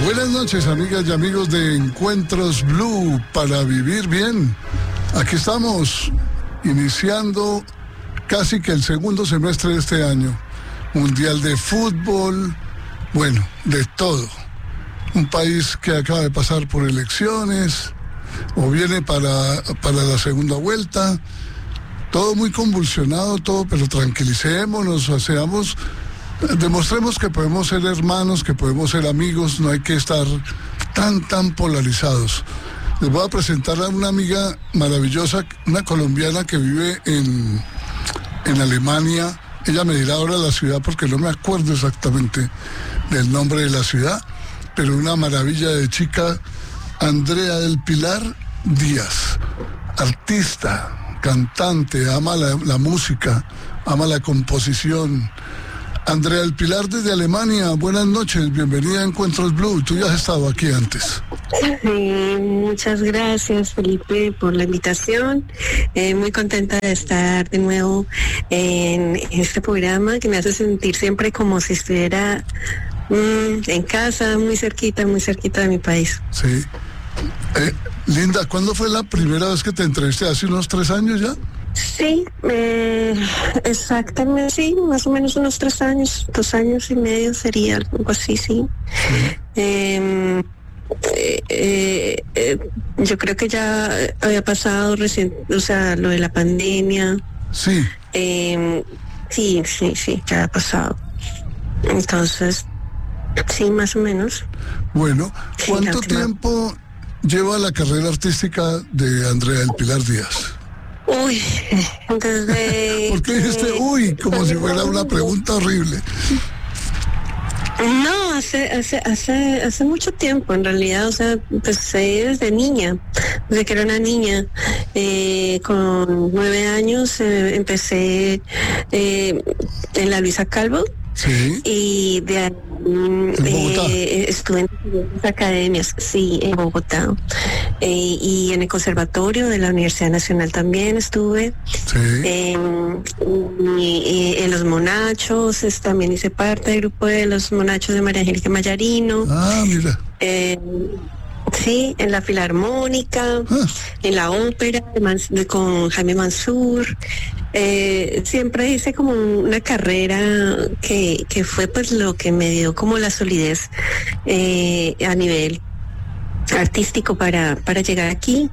Buenas noches, amigas y amigos de Encuentros Blue para vivir bien. Aquí estamos, iniciando casi que el segundo semestre de este año. Mundial de fútbol, bueno, de todo. Un país que acaba de pasar por elecciones, o viene para la segunda vuelta. Todo muy convulsionado, todo, pero tranquilicémonos, demostremos que podemos ser hermanos, que podemos ser amigos, no hay que estar tan polarizados. Les voy a presentar a una amiga maravillosa, una colombiana que vive en Alemania. Ella me dirá ahora la ciudad porque no me acuerdo exactamente del nombre de la ciudad, pero una maravilla de chica, Andrea del Pilar Díaz, artista, cantante, ama la música, ama la composición. Andrea del Pilar desde Alemania, buenas noches, bienvenida a Encuentros Blue. Tú ya has estado aquí antes. Muchas gracias, Felipe, por la invitación. Muy contenta de estar de nuevo en este programa que me hace sentir siempre como si estuviera en casa, muy cerquita de mi país. Sí. Linda, ¿cuándo fue la primera vez que te entrevisté? ¿Hace unos 3 años ya? Sí, exactamente, sí, más o menos unos 3 años, 2 años y medio sería algo así, sí. Yo creo que ya había pasado recién, o sea, lo de la pandemia. Sí. Sí, ya ha pasado. Entonces, sí, más o menos. Bueno, ¿cuánto sí, tiempo lleva la carrera artística de Andrea del Pilar Díaz? Uy, desde... ¿Por qué dijiste uy? Como si fuera una pregunta horrible. No, hace mucho tiempo en realidad, o sea, empecé desde niña, desde que era una niña, con 9 años empecé en la Luisa Calvo. Sí. Y de ahí estuve en diferentes academias, sí, en Bogotá. Y en el Conservatorio de la Universidad Nacional también estuve. Sí. En Los Monachos, también hice parte del grupo de Los Monachos de María Angélica Mayarino. Ah, mira. Sí, en la Filarmónica, en la ópera con Jaime Mansur. Siempre hice como una carrera que fue pues lo que me dio como la solidez a nivel artístico para llegar aquí.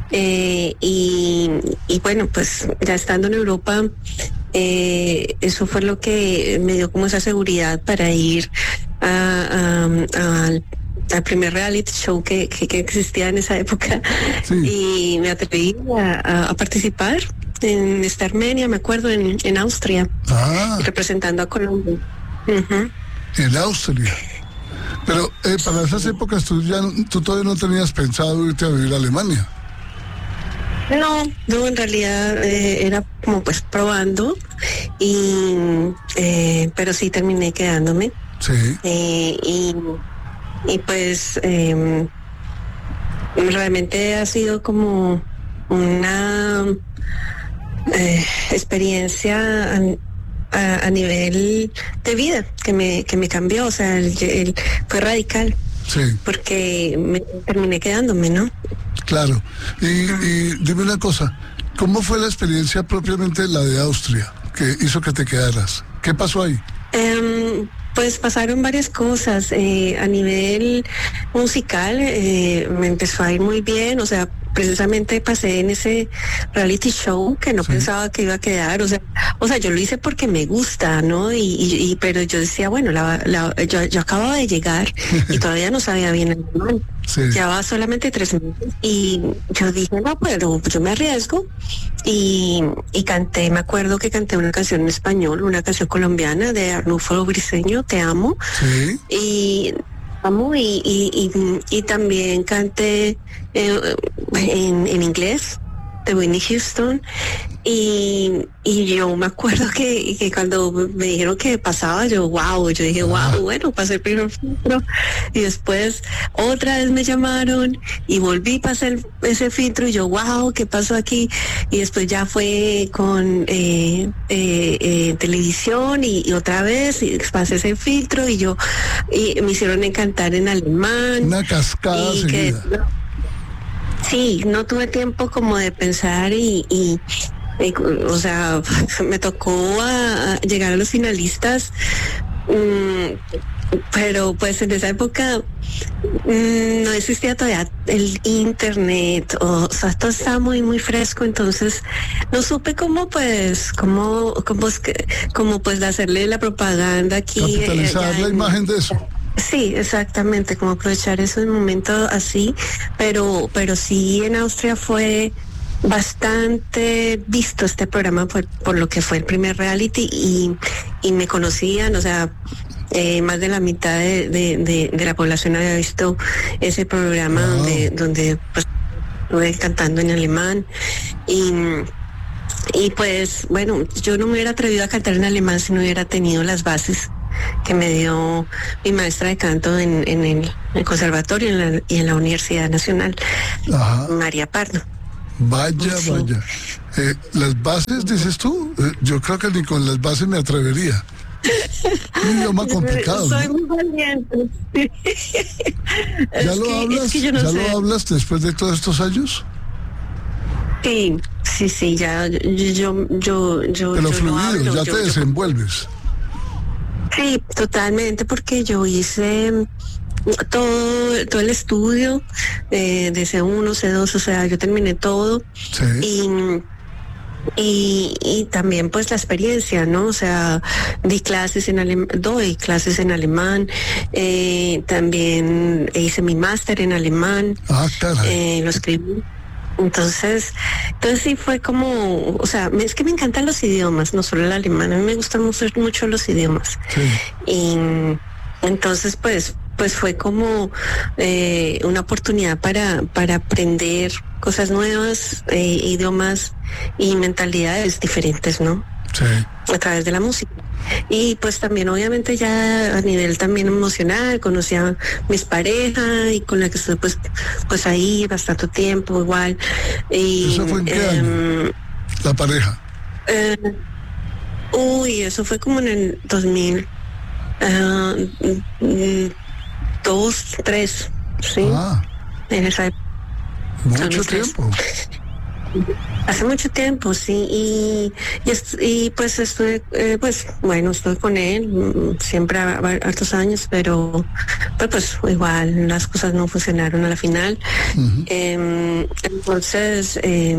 Y bueno, pues ya estando en Europa, eso fue lo que me dio como esa seguridad para ir al primer reality show que existía en esa época. Sí. Y me atreví a participar en esta Armenia, me acuerdo, en Austria, representando a Colombia. En Austria. Pero para esas épocas tú todavía no tenías pensado irte a vivir a Alemania. No, en realidad era como pues probando, pero sí terminé quedándome. Sí. Y pues realmente ha sido como una experiencia a nivel de vida que me cambió, o sea, fue radical. Sí. Porque me terminé quedándome, ¿no? Claro. Y dime una cosa, ¿cómo fue la experiencia propiamente la de Austria que hizo que te quedaras? ¿Qué pasó ahí? Pues pasaron varias cosas. A nivel musical me empezó a ir muy bien, o sea, precisamente pasé en ese reality show que no pensaba que iba a quedar, o sea, yo lo hice porque me gusta, ¿no? Pero yo decía, bueno, yo acababa de llegar y todavía no sabía bien el alemán. Sí. Llevaba solamente 3 meses y yo dije, no, pero yo me arriesgo y canté, me acuerdo que canté una canción en español, una canción colombiana de Arnulfo Briceño, Te amo. Sí. Y también canté en inglés. de Whitney Houston, y yo me acuerdo que cuando me dijeron que pasaba, yo dije, wow, bueno, pasé el primer filtro, y después otra vez me llamaron y volví a pasar ese filtro, y yo, wow, ¿qué pasó aquí? Y después ya fue con televisión, y otra vez y pasé ese filtro, y me hicieron cantar en alemán. Una cascada seguida. Sí, no tuve tiempo como de pensar o sea, me tocó llegar a los finalistas, pero pues en esa época no existía todavía el internet, o sea, todo estaba muy muy fresco, entonces no supe cómo pues hacerle la propaganda aquí, capitalizar la imagen de eso. Sí, exactamente, como aprovechar ese momento así, pero sí, en Austria fue bastante visto este programa por lo que fue el primer reality, y me conocían, o sea, más de la mitad de la población había visto ese programa. Wow. donde pues estuve cantando en alemán, y pues bueno, yo no me hubiera atrevido a cantar en alemán si no hubiera tenido las bases que me dio mi maestra de canto en el conservatorio y en la Universidad Nacional. Ajá. María Pardo. Vaya, sí. Vaya. Las bases, dices tú, yo creo que ni con las bases me atrevería. Un idioma complicado. Soy muy valiente. ¿Ya lo hablas? ¿Ya lo hablas después de todos estos años? Sí, ya yo. Pero fluido, ya te desenvuelves. Sí, totalmente, porque yo hice todo el estudio de C1, C2, o sea, yo terminé todo. Sí. Y también pues la experiencia, ¿no? O sea, doy clases en alemán, también hice mi máster en alemán. Lo escribí. Entonces sí fue como, o sea, es que me encantan los idiomas, no solo el alemán, a mí me gustan mucho los idiomas. Sí. Y entonces pues fue como una oportunidad para aprender cosas nuevas, idiomas y mentalidades diferentes, ¿no? Sí. A través de la música. Y pues también obviamente ya a nivel también emocional, conocí a mis parejas y con la que estuve pues ahí bastante tiempo igual. Y, ¿eso fue en qué año? La pareja. Eso fue como en el 2002, 3, ¿sí? En esa época. Mucho tiempo. Hace mucho tiempo, sí, y pues estuve, estuve con él siempre hartos años, pero pues igual las cosas no funcionaron a la final. Uh-huh. Entonces,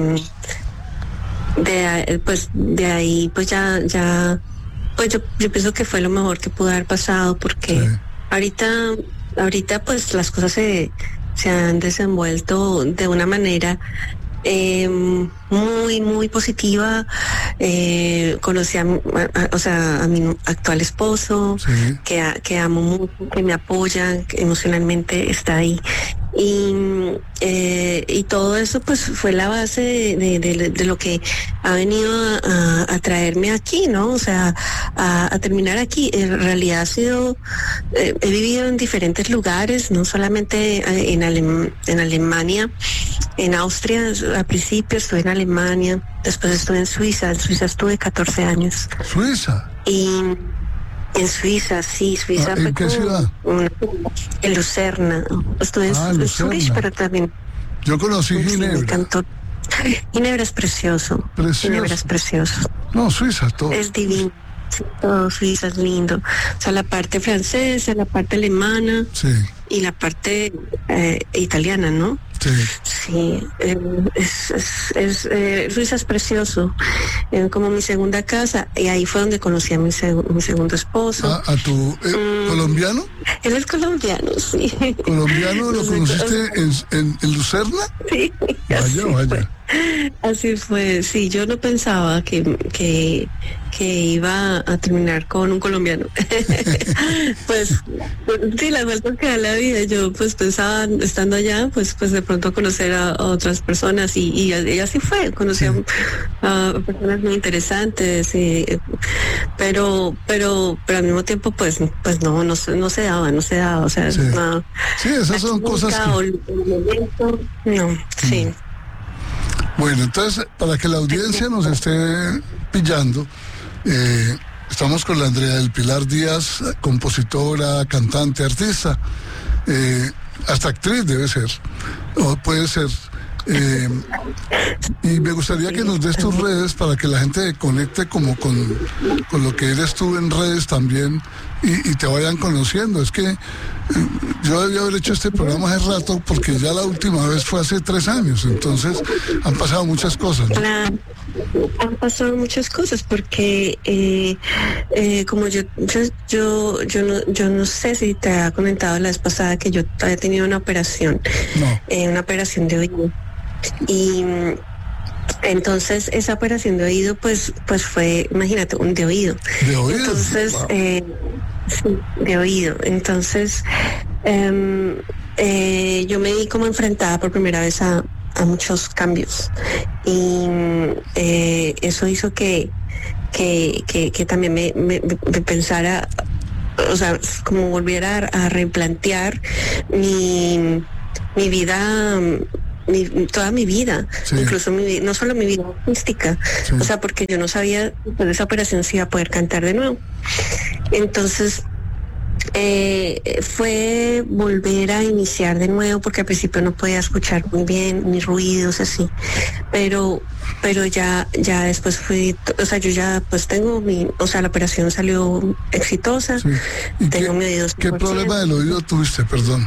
de ahí, pues ya, pues yo pienso que fue lo mejor que pudo haber pasado, porque sí. ahorita pues las cosas se han desenvuelto de una manera muy muy positiva. Conocí a mi actual esposo, sí. que amo mucho, que me apoya, que emocionalmente está ahí, y todo eso pues fue la base de lo que ha venido a traerme aquí, ¿no? O sea, a terminar aquí. En realidad ha sido, he vivido en diferentes lugares, no solamente en Alemania, en Austria. Al principio estuve en Alemania, después estuve en Suiza estuve 14 años. ¿Suiza? Y en Suiza, sí, Suiza. ¿En qué ciudad? En Lucerna. Estuve en Zurich, pero también. Yo conocí Ginebra. Me encantó. Ginebra es precioso. Ginebra es precioso. No, Suiza, todo. Es divino. Sí, todo Suiza es lindo. O sea, la parte francesa, la parte alemana, sí, y la parte italiana, ¿no? Sí, Suiza es precioso, como mi segunda casa, y ahí fue donde conocí a mi segundo esposo. ¿A tu colombiano? Él es colombiano, sí. ¿Colombiano lo conociste en Lucerna? Sí. Vaya. Así fue, sí, yo no pensaba que iba a terminar con un colombiano. Pues sí, las vueltas que da la vida, yo pues pensaba, estando allá, pues de pronto conocer a otras personas y así fue, conocí a personas muy interesantes, pero al mismo tiempo pues no se daba, o sea, Sí, no, sí, esas son cosas que... el momento, no, sí. Bueno, entonces, para que la audiencia nos esté pillando, estamos con la Andrea del Pilar Díaz, compositora, cantante, artista, hasta actriz debe ser, o puede ser. Y me gustaría que nos des tus redes para que la gente conecte como con lo que eres tú en redes también y te vayan conociendo. Es que yo debía haber hecho este programa hace rato porque ya la última vez fue hace 3 años, entonces han pasado muchas cosas, ¿no? Claro, han pasado muchas cosas porque como yo no sé si te había comentado la vez pasada que yo había tenido una operación, una operación de oído. Y entonces esa operación de oído pues fue, imagínate, un de oído. ¿De oído? Entonces, wow. Sí, de oído. Entonces yo me vi como enfrentada por primera vez a muchos cambios y eso hizo que también me pensara, o sea, como volviera a replantear mi vida, toda mi vida, sí. Incluso no solo mi vida artística, sí. O sea, porque yo no sabía después de esa operación si iba a poder cantar de nuevo. Entonces fue volver a iniciar de nuevo porque al principio no podía escuchar muy bien, ni ruidos así, pero ya después fui, o sea, yo ya pues tengo la operación salió exitosa, sí. ¿Y tengo mi oído 100%. ¿Qué problema del oído tuviste, perdón?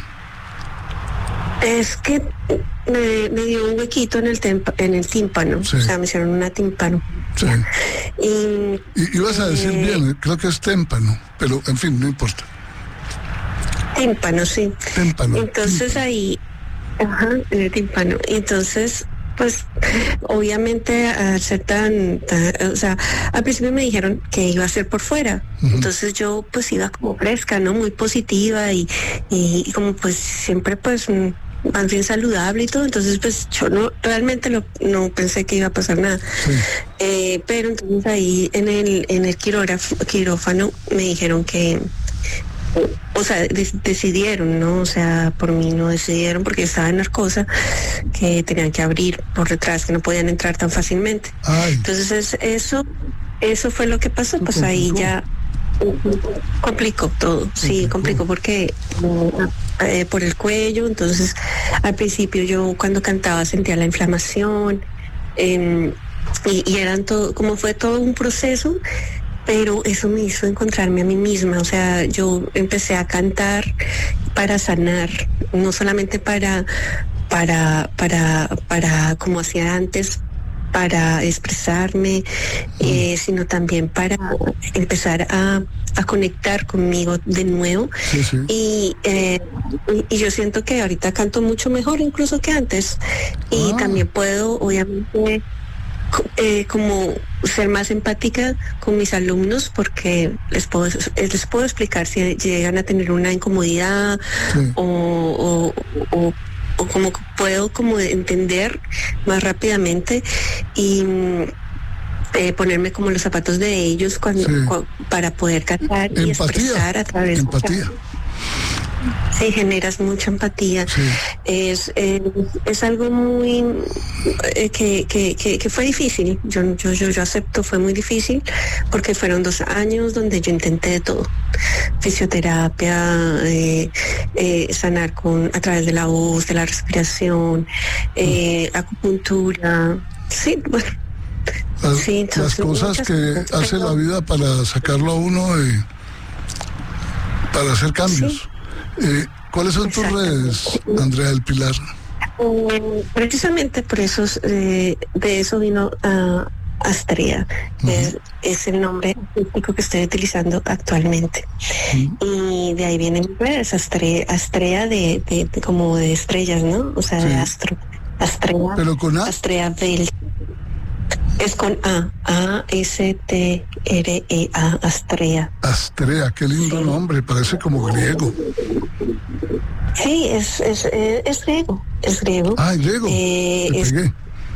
Es que me dio un huequito en el tímpano, sí. O sea, me hicieron una tímpano. Sí. Y ibas a decir bien, creo que es témpano, pero en fin, no importa. Tímpano, sí. Témpano. Entonces tímpano. Ahí, en el tímpano. Entonces, pues, obviamente, al ser o sea, al principio me dijeron que iba a ser por fuera. Uh-huh. Entonces yo, pues, iba como fresca, ¿no? Muy positiva y como, pues, siempre, pues, más bien saludable y todo. Entonces, pues, yo realmente no pensé que iba a pasar nada. Sí. Pero entonces ahí en el quirófano me dijeron que, o sea, decidieron, ¿no? O sea, por mí no decidieron porque estaba en narcosa, que tenían que abrir por detrás, que no podían entrar tan fácilmente. Ay. Entonces eso fue lo que pasó, pues ahí ya complicó todo, sí, complicó porque por el cuello. Entonces al principio yo cuando cantaba sentía la inflamación y eran todo, como fue todo un proceso. Pero eso me hizo encontrarme a mí misma, o sea, yo empecé a cantar para sanar, no solamente para como hacía antes, para expresarme, sino también para empezar a conectar conmigo de nuevo. Sí, sí. Y yo siento que ahorita canto mucho mejor incluso que antes, y también puedo, obviamente, como ser más empática con mis alumnos porque les puedo explicar si llegan a tener una incomodidad, sí. o como puedo como entender más rápidamente y ponerme como los zapatos de ellos para poder cantar empatía, y expresar a través empatía. Sí, generas mucha empatía. Sí. Es algo muy que fue difícil. Yo acepto, fue muy difícil porque fueron 2 años donde yo intenté de todo: fisioterapia, sanar a través de la voz, de la respiración, acupuntura. Sí, bueno. Las cosas que hace la vida para sacarlo a uno, para hacer cambios. Sí. ¿Cuáles son tus redes, Andrea del Pilar? Precisamente por eso, de eso vino Astrea, uh-huh. es el nombre artístico que estoy utilizando actualmente. Uh-huh. Y de ahí vienen mis redes, Astrea de como de estrellas, ¿no? O sea, sí. De Astrea. ¿Pero con A? Astrea Velt. Es con A-S-T-R-E-A, Astrea. Astrea, qué lindo nombre, parece como griego. Sí, es griego, es griego. Ah, griego, Es de,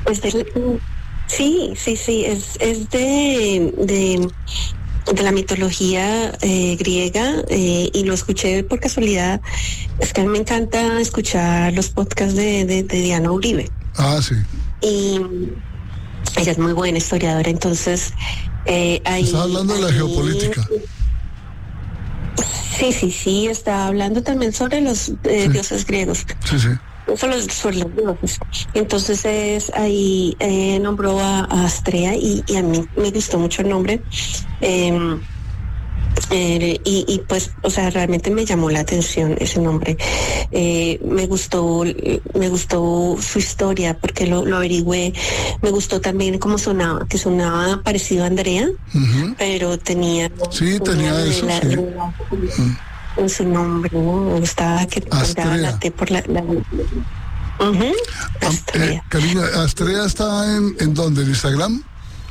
sí, es de la mitología griega, y lo escuché por casualidad. Es que a mí me encanta escuchar los podcasts de Diana Uribe. Ah, sí. Y ella es muy buena historiadora, entonces ahí... Estás hablando de la geopolítica. Sí, está hablando también sobre los dioses griegos. Sí, sí. Sobre los dioses. Entonces ahí nombró a Astrea y a mí me gustó mucho el nombre. Y pues, o sea, realmente me llamó la atención ese nombre. Me gustó su historia porque lo averigüé. Me gustó también cómo sonaba, que sonaba parecido a Andrea, pero tenía... Sí, tenía eso, sí. En su nombre, ¿no? Me gustaba que Astrea. la T por la Astrea. Karina, ¿Astrea está en dónde? ¿En Instagram?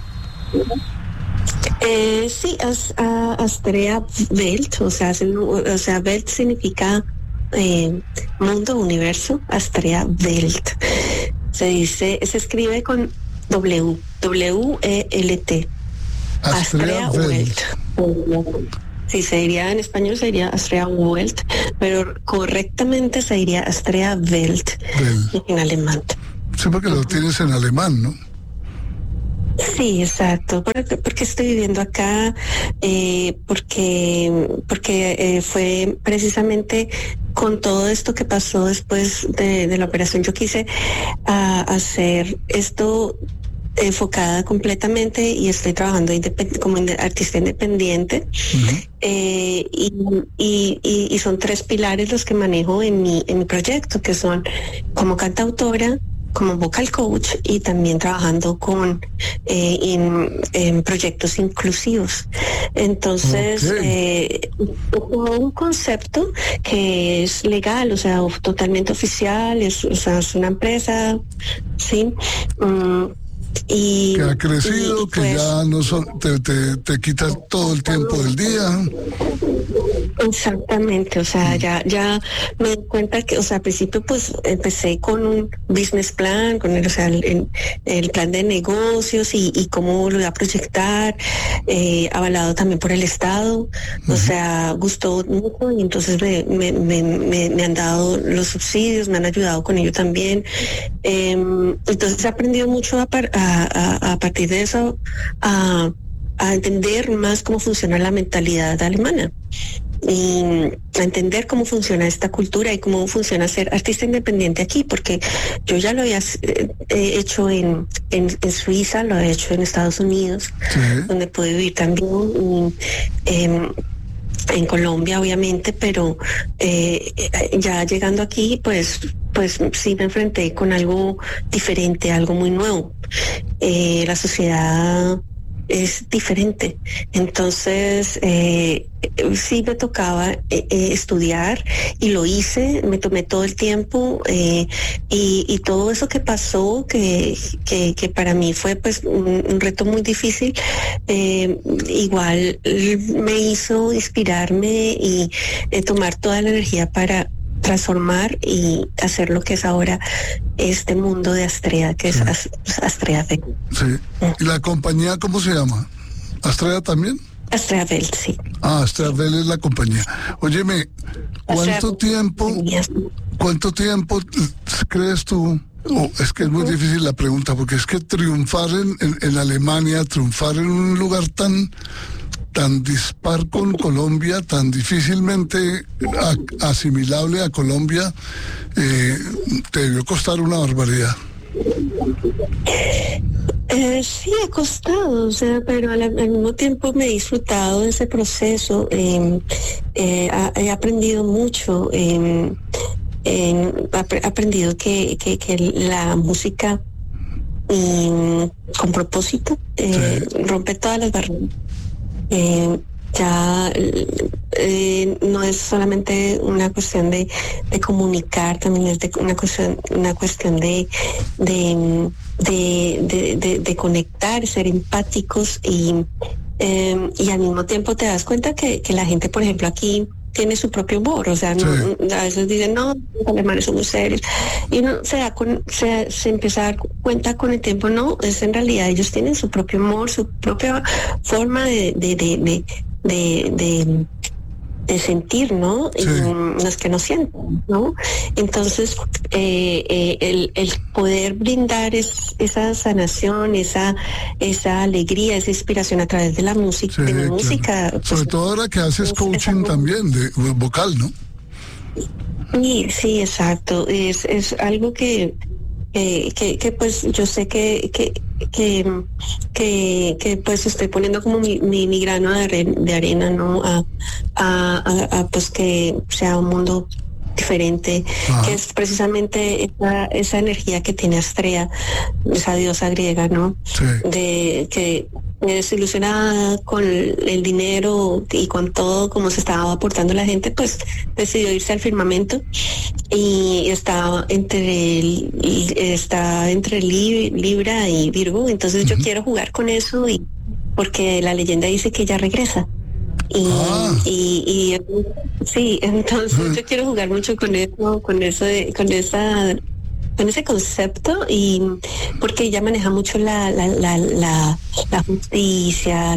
Sí, Astrea Welt, o sea, Welt significa mundo, universo. Astrea Welt. Se escribe con W-E-L-T. Astrea Welt. Sí, en español sería Astrea Welt, pero correctamente se diría Astrea Welt en alemán. Sí, porque lo tienes en alemán, ¿no? Sí, exacto, porque estoy viviendo acá, porque fue precisamente con todo esto que pasó después de la operación. Yo quise hacer esto enfocada completamente y estoy trabajando como artista independiente. Y son 3 pilares los que manejo en mi proyecto, que son como cantautora, como vocal coach y también trabajando en proyectos inclusivos. Entonces, un concepto que es legal, o sea, totalmente oficial, es una empresa, ¿sí? Que ha crecido, que pues, ya no te quita todo el tiempo del día. Exactamente, o sea, ya me doy cuenta que, o sea, al principio pues empecé con un business plan, con el plan de negocios y cómo lo iba a proyectar, avalado también por el Estado. O sea, gustó mucho y entonces me han dado los subsidios, me han ayudado con ello también. Entonces he aprendido mucho a partir de eso a entender más cómo funciona la mentalidad alemana y a entender cómo funciona esta cultura y cómo funciona ser artista independiente aquí, porque yo ya lo había hecho en Suiza, lo he hecho en Estados Unidos, donde pude vivir también, en Colombia obviamente, pero ya llegando aquí pues sí me enfrenté con algo diferente, algo muy nuevo. La sociedad es diferente, entonces sí me tocaba estudiar y lo hice, me tomé todo el tiempo y todo eso que pasó que para mí fue pues un reto muy difícil, igual me hizo inspirarme y tomar toda la energía para transformar y hacer lo que es ahora este mundo de Astrea, que es Astrea Welt. Sí. ¿Y la compañía cómo se llama? ¿Astrea también? Astrea Welt, sí. Ah, Astrea Welt es la compañía. Óyeme, ¿cuánto tiempo crees tú? Es que es muy difícil la pregunta, porque es que triunfar en Alemania, triunfar en un lugar tan dispar con Colombia, tan difícilmente asimilable a Colombia, te debió costar una barbaridad. Sí, ha costado, o sea, pero al mismo tiempo me he disfrutado de ese proceso. He aprendido mucho. He aprendido que la música con propósito rompe todas las barreras. ya no es solamente una cuestión de comunicar, también es una cuestión de conectar, ser empáticos y al mismo tiempo te das cuenta que la gente, por ejemplo, aquí tiene su propio humor, o sea, no, a veces dicen, no, los alemanes son muy serios, y uno se empieza a dar cuenta con el tiempo, no, es en realidad ellos tienen su propio humor, su propia forma de sentir, ¿no? Sí. Y los que no sienten, ¿no? Entonces, el poder brindar esa sanación, esa alegría, esa inspiración a través de la música, Sí, de mi claro. música. Sobre pues, todo ahora que haces coaching también, de vocal, ¿no? sí, exacto. Es algo que pues yo sé que pues estoy poniendo como mi grano de arena, ¿no? A pues que sea un mundo diferente, que es precisamente esa energía que tiene Astrea, esa diosa griega, ¿no? Sí. De que desilusionada con el dinero y con todo como se estaba aportando la gente, pues decidió irse al firmamento y está entre Libra y Virgo, entonces yo quiero jugar con eso y porque la leyenda dice que ella regresa. Y sí, entonces yo quiero jugar mucho con eso, con ese concepto, y porque ella maneja mucho la justicia,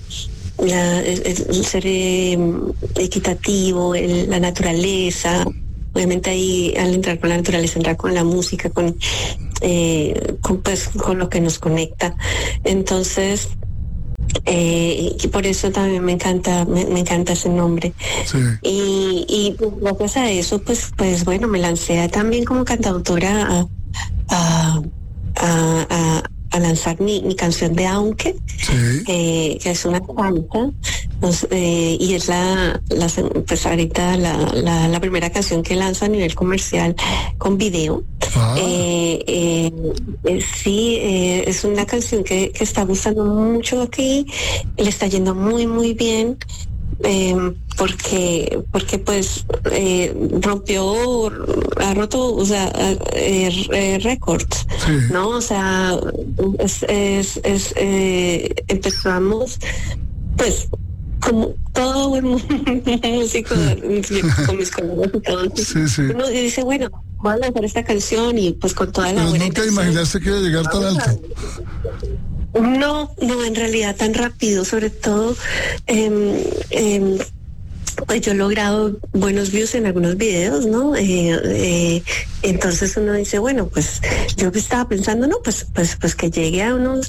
el ser equitativo, la naturaleza. Obviamente ahí al entrar con la naturaleza, entrar con la música, con lo que nos conecta. Entonces, y por eso también me encanta ese nombre. Sí. Y gracias a eso, pues bueno, me lancé también como cantautora a lanzar mi canción de Aunque, Sí. que es una salsa, y es pues ahorita la primera canción que lanzo a nivel comercial con video. Sí, es una canción que está gustando mucho aquí, le está yendo muy muy bien, porque pues ha roto, o sea, récords, Sí. ¿no? O sea, empezamos pues como todo buen músico con mis colegas y todo. Sí, sí. Uno dice, bueno, voy a lanzar esta canción y pues con toda la Pero buena nunca intención. imaginaste que iba a llegar tan alto. No, en realidad tan rápido, sobre todo, pues yo he logrado buenos views en algunos videos, ¿no? Entonces uno dice, bueno, pues yo estaba pensando, no, pues que llegue a unos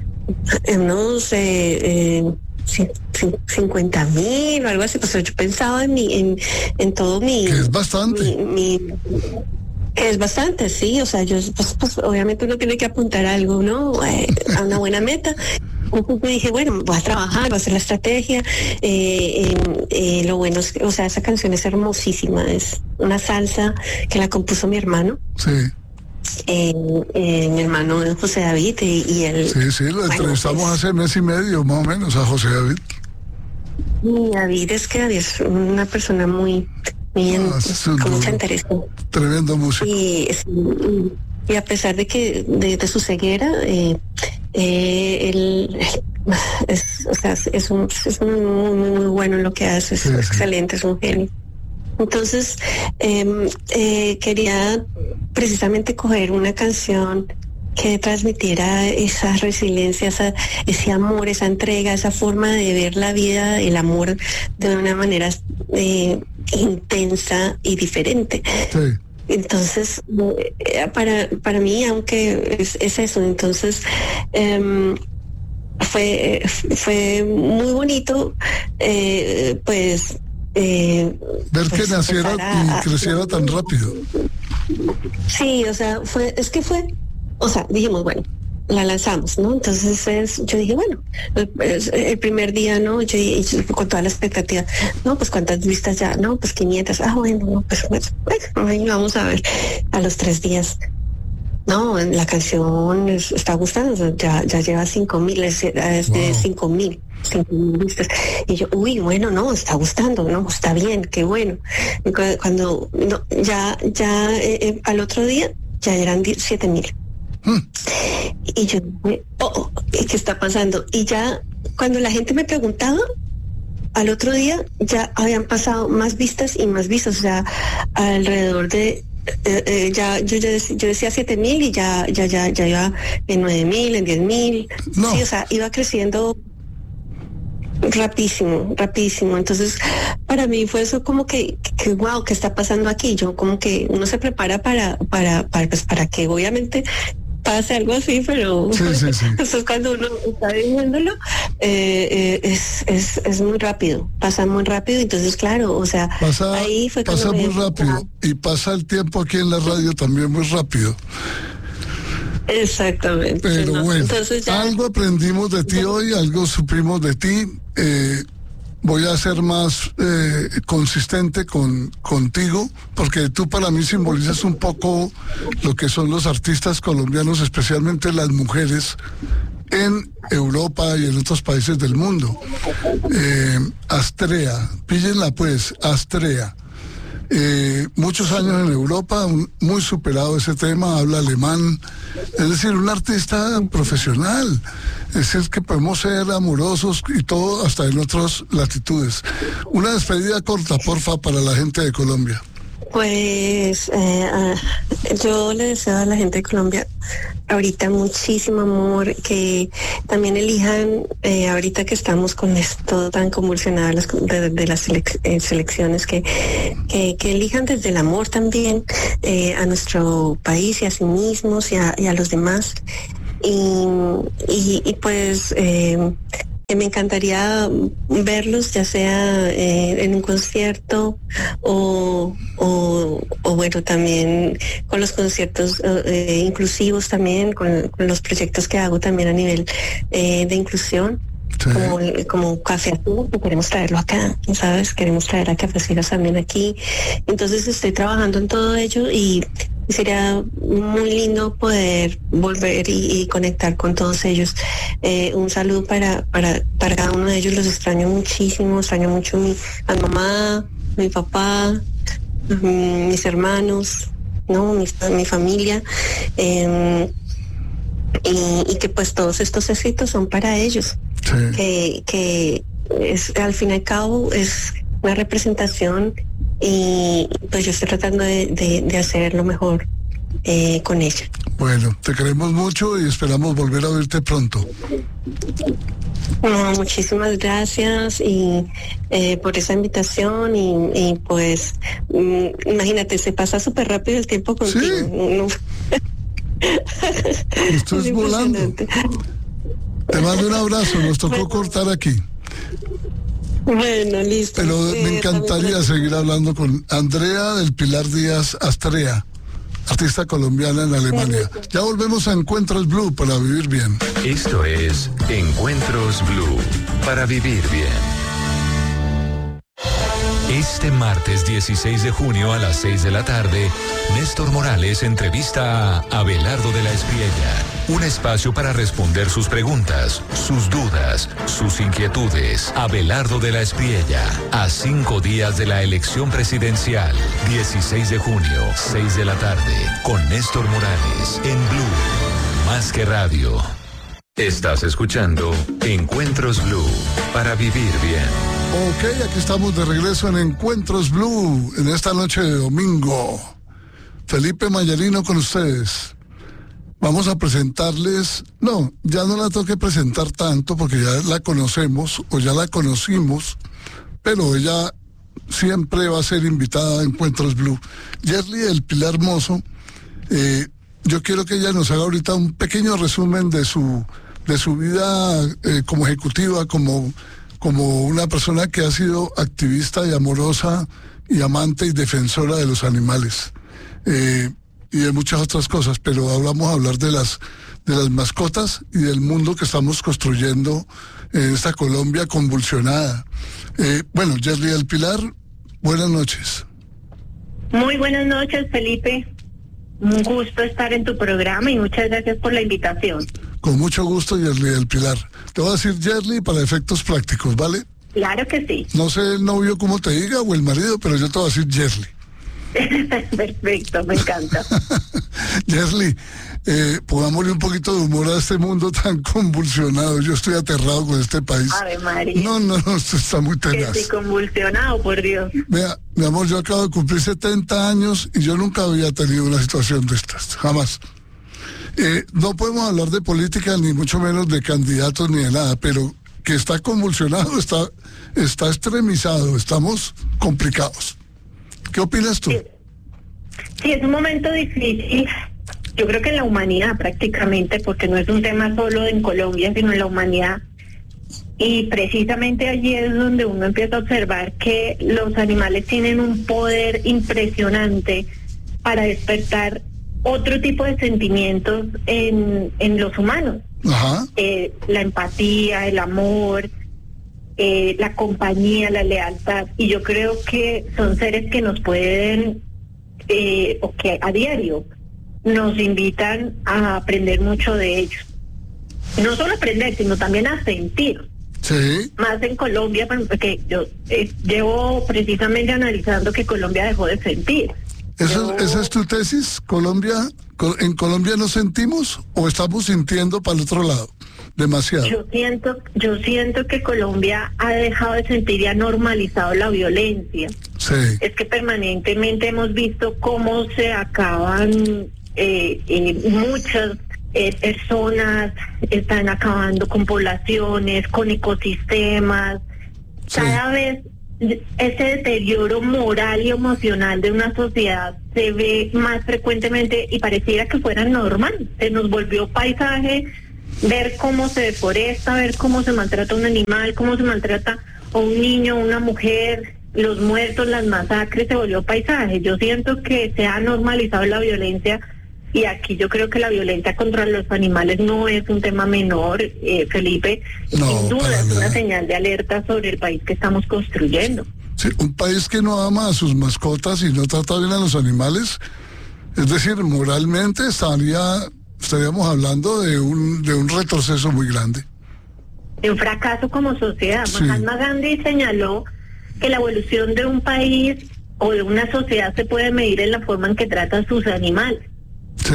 50,000 o algo así, pues yo pensaba en todo mi... Que es bastante. Es bastante, sí, o sea, yo pues obviamente uno tiene que apuntar a algo, ¿no? A una buena meta. Entonces yo dije, bueno, voy a trabajar, voy a hacer la estrategia. Lo bueno es que, o sea, esa canción es hermosísima, es una salsa que la compuso mi hermano. Sí. Mi hermano José David y él. Sí, lo entrevistamos hace mes y medio, más o menos, a José David. Y David es una persona muy bien, con mucha interés. Tremendo músico. Y a pesar de que de su ceguera, él es muy bueno en lo que hace, es excelente, es un genio. Entonces, quería precisamente coger una canción que transmitiera esa resiliencia, ese amor, esa entrega, esa forma de ver la vida, el amor de una manera intensa y diferente. Sí. Entonces, para mí, aunque es eso, entonces fue muy bonito, pues ver que naciera y creciera tan rápido. Sí, o sea, dijimos, bueno, la lanzamos, ¿no? Entonces yo dije, bueno, el primer día, ¿no? Yo con toda la expectativa, no, pues cuántas vistas ya, no, pues 500, bueno, no, pues ahí vamos a ver, a los 3 días. No, la canción está gustando, ya lleva 5,000, es de 5,000. 5.000 vistas. Y yo, uy, bueno, no, está gustando, no, está bien, qué bueno. Y cuando no, al otro día ya eran 7.000. Y yo, ¿qué está pasando? Y ya cuando la gente me preguntaba, al otro día ya habían pasado más vistas y más vistas, o sea, alrededor de yo decía 7.000 y ya iba en 9.000, en 10.000. No. Sí, o sea, iba creciendo rapidísimo. Entonces, para mí fue eso como que wow, ¿qué está pasando aquí? Yo como que uno se prepara para que obviamente pase algo así, pero sí. entonces cuando uno está viviéndolo, es muy rápido, pasa muy rápido. Entonces, claro, o sea, ahí fue pasa muy rápido, y pasa el tiempo aquí en la radio también muy rápido. Exactamente. Pero ¿no? bueno, entonces algo aprendimos de ti hoy, algo supimos de ti. Voy a ser más consistente contigo, porque tú para mí simbolizas un poco lo que son los artistas colombianos, especialmente las mujeres en Europa y en otros países del mundo. Astrea, píllenla pues, Astrea. Muchos años en Europa, muy superado ese tema, habla alemán, es decir, un artista profesional, es decir, que podemos ser amorosos y todo hasta en otras latitudes. Una despedida corta, porfa, para la gente de Colombia. Pues yo le deseo a la gente de Colombia ahorita muchísimo amor, que también elijan, ahorita que estamos con esto tan convulsionado de las selecciones, que elijan desde el amor también a nuestro país y a sí mismos y a los demás. Y pues me encantaría verlos, ya sea en un concierto o bueno, también con los conciertos inclusivos también, con los proyectos que hago también a nivel de inclusión. Sí. Como Café Azul, que queremos traerlo acá, ¿sabes? Queremos traer a Cafecitos también aquí. Entonces estoy trabajando en todo ello y sería muy lindo poder volver y conectar con todos ellos. Un saludo para cada uno de ellos, los extraño muchísimo, extraño mucho a mi mamá, mi papá, mis hermanos, ¿no? Mi familia. Y que pues todos estos éxitos son para ellos. Sí. Que es, al fin y al cabo es una representación y pues yo estoy tratando de hacer lo mejor con ella. Bueno, te queremos mucho y esperamos volver a verte pronto. No, muchísimas gracias y por esa invitación y pues imagínate, se pasa súper rápido el tiempo contigo. Sí. Esto es volando. Te mando un abrazo, nos tocó cortar aquí. Bueno, listo. Pero me encantaría seguir hablando con Andrea del Pilar Díaz Astrea, artista colombiana en Alemania. Ya volvemos a Encuentros Blue para vivir bien. Esto es Encuentros Blue para vivir bien. Este martes 16 de junio a las 6 de la tarde, Néstor Morales entrevista a Abelardo de la Espriella. Un espacio para responder sus preguntas, sus dudas, sus inquietudes. Abelardo de la Espriella, a 5 días de la elección presidencial. 16 de junio, 6 de la tarde, con Néstor Morales, en Blue, más que radio. Estás escuchando Encuentros Blue, para vivir bien. Ok, aquí estamos de regreso en Encuentros Blue, en esta noche de domingo. Felipe Mayarino con ustedes. Vamos a presentarles, no, ya no la tengo que presentar tanto porque ya la conocemos o ya la conocimos, pero ella siempre va a ser invitada a Encuentros Blue. Yerly del Pilar Mozo, yo quiero que ella nos haga ahorita un pequeño resumen de su vida como ejecutiva, como una persona que ha sido activista y amorosa y amante y defensora de los animales. Y de muchas otras cosas, pero vamos a hablar de las mascotas y del mundo que estamos construyendo en esta Colombia convulsionada. Bueno, Yerly del Pilar, buenas noches. Muy buenas noches, Felipe. Un gusto estar en tu programa y muchas gracias por la invitación. Con mucho gusto, Yerly del Pilar. Te voy a decir Yerly para efectos prácticos, ¿vale? Claro que sí. No sé el novio cómo te diga o el marido, pero yo te voy a decir Yerly. Perfecto, me encanta. Yerly, pongámosle un poquito de humor a este mundo tan convulsionado. Yo estoy aterrado con este país. Ave María. No, esto está muy Que tenaz. estoy convulsionado, por Dios. Vea, mi amor, yo acabo de cumplir 70 años y yo nunca había tenido una situación de estas, jamás. No podemos hablar de política, ni mucho menos de candidatos, ni de nada, pero que está convulsionado, está extremizado, estamos complicados. ¿Qué opinas tú? Sí, es un momento difícil. Yo creo que en la humanidad prácticamente, porque no es un tema solo en Colombia, sino en la humanidad. Y precisamente allí es donde uno empieza a observar que los animales tienen un poder impresionante para despertar otro tipo de sentimientos en los humanos. Ajá. La empatía, el amor, la compañía, la lealtad. Y yo creo que son seres que nos pueden, o que a diario nos invitan a aprender mucho de ellos. No solo aprender, sino también a sentir. Sí. Más en Colombia, porque yo llevo precisamente analizando que Colombia dejó de sentir. ¿Esa es tu tesis? ¿En Colombia no sentimos o estamos sintiendo para el otro lado? Demasiado. Yo siento que Colombia ha dejado de sentir y ha normalizado la violencia. Sí. Es que permanentemente hemos visto cómo se acaban muchas personas, están acabando con poblaciones, con ecosistemas. Sí. Cada vez ese deterioro moral y emocional de una sociedad se ve más frecuentemente y pareciera que fuera normal. Se nos volvió paisaje ver cómo se deforesta, ver cómo se maltrata a un animal, cómo se maltrata a un niño, a una mujer, los muertos, las masacres, se volvió paisaje. Yo siento que se ha normalizado la violencia y aquí yo creo que la violencia contra los animales no es un tema menor, Felipe. No, sin duda para es una nada. señal de alerta sobre el país que estamos construyendo. Sí, un país que no ama a sus mascotas y no trata bien a los animales, es decir, moralmente estaríamos hablando de un retroceso muy grande. De un fracaso como sociedad. Sí. Mahatma Gandhi señaló que la evolución de un país o de una sociedad se puede medir en la forma en que trata a sus animales. Sí.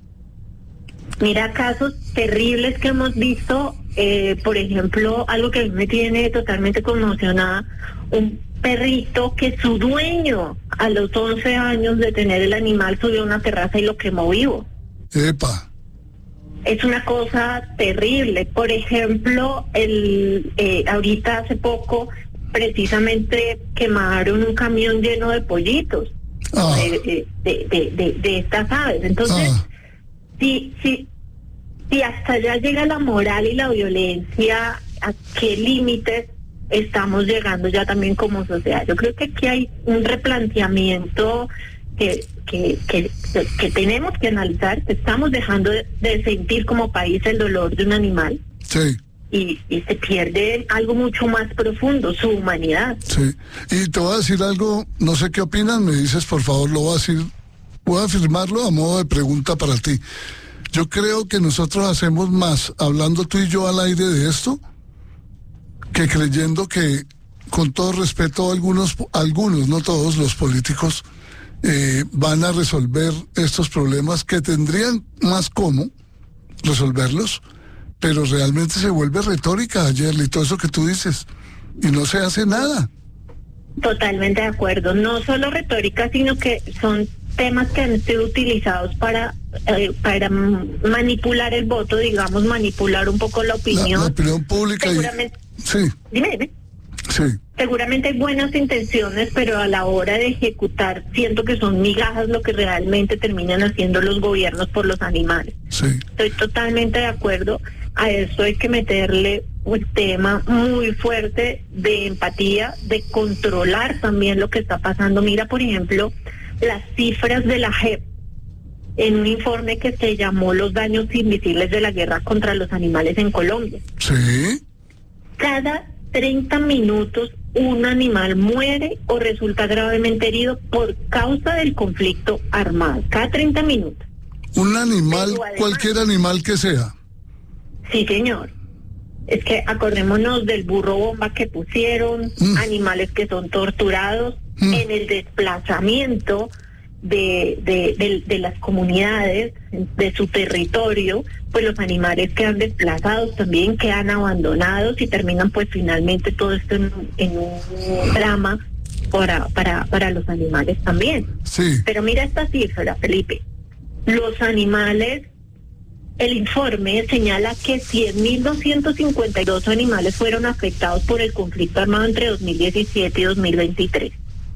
Mira casos terribles que hemos visto, por ejemplo, algo que a mí me tiene totalmente conmocionada, un perrito que su dueño a los 11 años de tener el animal subió a una terraza y lo quemó vivo. Epa. Es una cosa terrible. Por ejemplo, ahorita hace poco precisamente quemaron un camión lleno de pollitos. Ah. De estas aves. Entonces, si hasta allá llega la moral y la violencia, ¿a qué límites estamos llegando ya también como sociedad? Yo creo que aquí hay un replanteamiento que tenemos que analizar. Estamos dejando de sentir como país el dolor de un animal. Sí. Y se pierde algo mucho más profundo, su humanidad. Sí, y te voy a decir algo, no sé qué opinan, me dices por favor, lo voy a decir, voy a afirmarlo a modo de pregunta para ti. Yo creo que nosotros hacemos más hablando tú y yo al aire de esto que creyendo que, con todo respeto, algunos, no todos los políticos van a resolver estos problemas que tendrían más cómo resolverlos, pero realmente se vuelve retórica, Yerly, todo eso que tú dices, y no se hace nada. Totalmente de acuerdo. No solo retórica, sino que son temas que han sido utilizados para manipular el voto, digamos, manipular un poco la opinión. La opinión pública. Seguramente. Sí. Dime. Sí. Seguramente hay buenas intenciones, pero a la hora de ejecutar siento que son migajas lo que realmente terminan haciendo los gobiernos por los animales. Sí. Estoy totalmente de acuerdo. A eso hay que meterle un tema muy fuerte de empatía, de controlar también lo que está pasando. Mira, por ejemplo, las cifras de la JEP en un informe que se llamó Los daños invisibles de la guerra contra los animales en Colombia. Sí. Cada 30 minutos un animal muere o resulta gravemente herido por causa del conflicto armado. Cada 30 minutos. Un animal, Pero además, cualquier animal que sea. Sí, señor. Es que acordémonos del burro bomba que pusieron, animales que son torturados en el desplazamiento de las comunidades, de su territorio, pues los animales quedan desplazados, también quedan abandonados y terminan pues finalmente todo esto en un drama para los animales también. Sí. Pero mira esta cifra, Felipe. Los animales, el informe señala que 100.252 animales fueron afectados por el conflicto armado entre 2017 y 2023.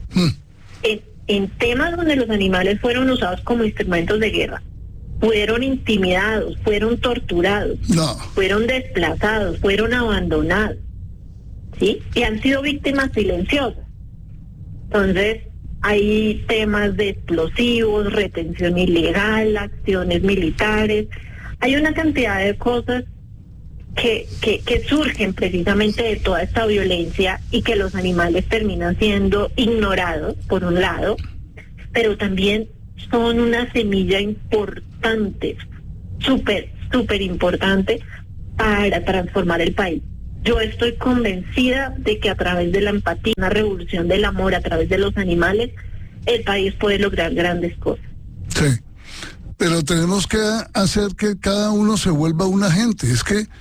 En temas donde los animales fueron usados como instrumentos de guerra, fueron intimidados, fueron torturados, fueron desplazados, fueron abandonados, ¿sí? Y han sido víctimas silenciosas. Entonces, hay temas de explosivos, retención ilegal, acciones militares. Hay una cantidad de cosas que surgen precisamente de toda esta violencia y que los animales terminan siendo ignorados, por un lado, pero también son una semilla importante, súper importante para transformar el país. Yo estoy convencida de que a través de la empatía, una revolución del amor a través de los animales, el país puede lograr grandes cosas. Sí, pero tenemos que hacer que cada uno se vuelva un agente. Es que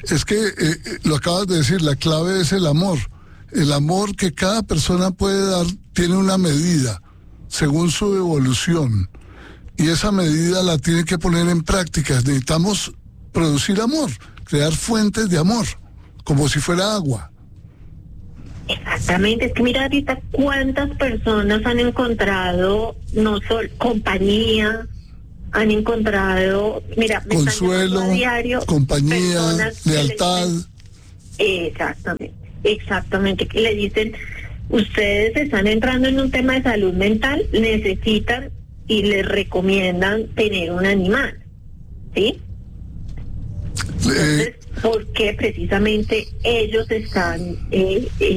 lo acabas de decir, la clave es el amor. El amor que cada persona puede dar tiene una medida según su evolución. Y esa medida la tiene que poner en práctica. Necesitamos producir amor, crear fuentes de amor, como si fuera agua. Exactamente, es que mira ahorita cuántas personas han encontrado, no solo compañía, han encontrado, mira, consuelo, a diario, compañía, lealtad. Exactamente, que le dicen, ustedes están entrando en un tema de salud mental, necesitan y les recomiendan tener un animal, ¿sí? Entonces, porque precisamente ellos están